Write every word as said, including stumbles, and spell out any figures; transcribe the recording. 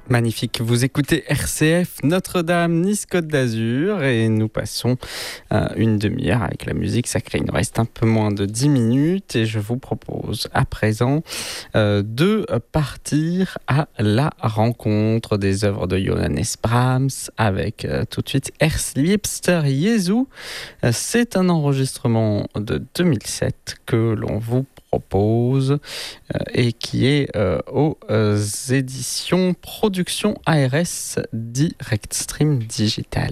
Magnifique, vous écoutez R C F Notre-Dame, Nice-Côte d'Azur et nous passons euh, une demi-heure avec la musique sacrée. Il nous reste un peu moins de dix minutes et je vous propose à présent euh, de partir à la rencontre des œuvres de Johannes Brahms avec euh, tout de suite Herzliebster Jesu. Euh, c'est un enregistrement de deux mille sept que l'on vous propose euh, et qui est euh, aux euh, éditions Production A R S Direct Stream Digital.